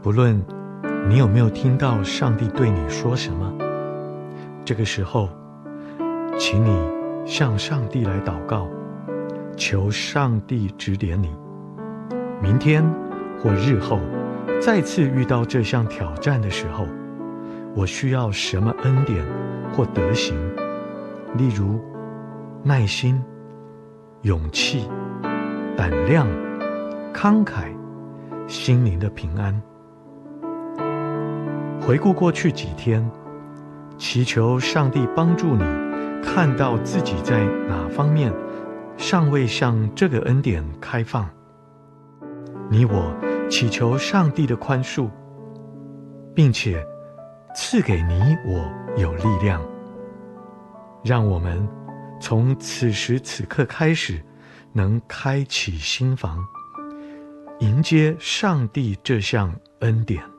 不论你有没有听到上帝对你说什么，这个时候，请你向上帝来祷告，求上帝指点你。明天或日后再次遇到这项挑战的时候，我需要什么恩典或德行，例如耐心、勇气、胆量、慷慨、心灵的平安。回顾过去几天，祈求上帝帮助你看到自己在哪方面尚未向这个恩典开放。你我祈求上帝的宽恕，并且赐给你我有力量，让我们从此时此刻开始能开启心房，迎接上帝这项恩典。